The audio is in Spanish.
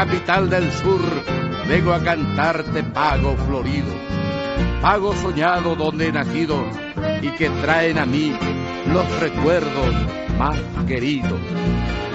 capital del sur, vengo a cantarte Pago florido, Pago soñado donde he nacido y que traen a mí los recuerdos más queridos.